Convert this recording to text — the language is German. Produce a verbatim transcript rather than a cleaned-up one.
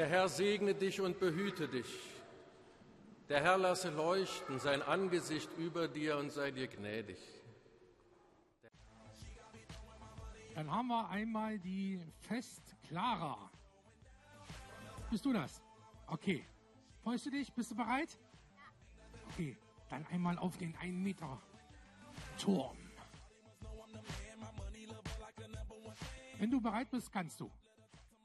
Der Herr segne dich und behüte dich. Der Herr lasse leuchten sein Angesicht über dir und sei dir gnädig. Dann haben wir einmal die Fest Clara. Bist du das? Okay. Freust du dich? Bist du bereit? Okay, dann einmal auf den einen Meter Turm. Wenn du bereit bist, kannst du.